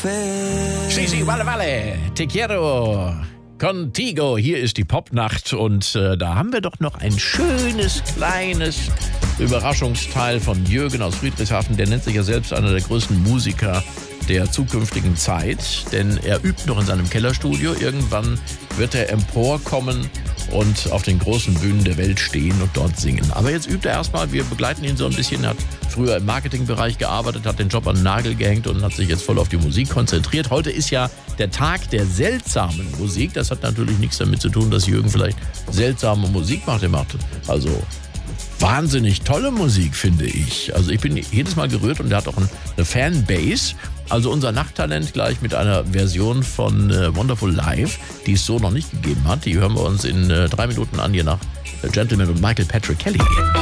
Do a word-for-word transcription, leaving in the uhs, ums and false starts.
fe. Sí, sí, vale, vale. Te quiero contigo. Hier ist die Popnacht und äh, da haben wir doch noch ein schönes, kleines Überraschungsteil von Jürgen aus Friedrichshafen. Der nennt sich ja selbst einer der größten Musiker der zukünftigen Zeit, denn er übt noch in seinem Kellerstudio. Irgendwann wird er emporkommen und auf den großen Bühnen der Welt stehen und dort singen. Aber jetzt übt er erstmal, wir begleiten ihn so ein bisschen, er hat früher im Marketingbereich gearbeitet, hat den Job an den Nagel gehängt und hat sich jetzt voll auf die Musik konzentriert. Heute ist ja der Tag der seltsamen Musik. Das hat natürlich nichts damit zu tun, dass Jürgen vielleicht seltsame Musik macht. Er macht also wahnsinnig tolle Musik, finde ich. Also ich bin jedes Mal gerührt und er hat auch eine Fanbase. Also unser Nachttalent gleich mit einer Version von äh, Wonderful Life, die es so noch nicht gegeben hat. Die hören wir uns in äh, drei Minuten an, hier nach äh, Gentleman und Michael Patrick Kelly.